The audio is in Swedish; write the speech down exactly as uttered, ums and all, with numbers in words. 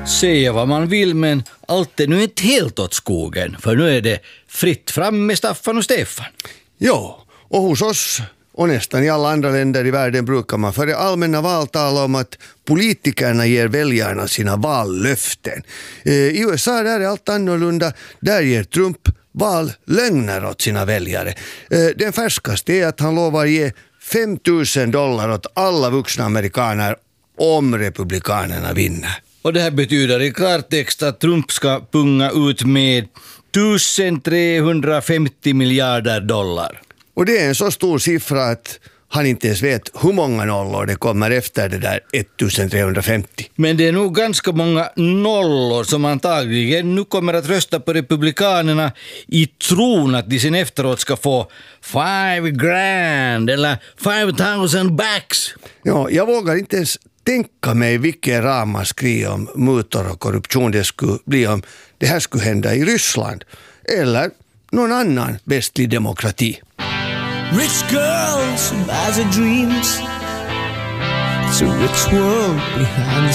Säga vad man vill, men allt är nu inte helt åt skogen. För nu är det fritt fram med Staffan och Stefan. Jo, och hos oss och nästan i alla andra länder i världen brukar man före allmänna val tala om att politikerna ger väljarna sina vallöften. Eh, I U S A där är allt annorlunda. Där ger Trump vallögner åt sina väljare. Eh, den färskaste är att han lovar ge fem tusen dollar åt alla vuxna amerikaner om republikanerna vinner. Och det här betyder i klartext att Trump ska punga ut med tusentrehundrafemtio miljarder dollar. Och det är en så stor siffra att han inte ens vet hur många nollor det kommer efter det där ettusentrehundrafemtio. Men det är nog ganska många nollor som antagligen nu kommer att rösta på republikanerna i tron att de sen efteråt ska få five grand eller five thousand backs. Ja, jag vågar inte ens tänka mig vilken ramaskri om mutor och korruption det skulle bli om det här skulle hända i Ryssland eller någon annan västlig demokrati. Rich girls who buys her dreams. It's a rich world behind the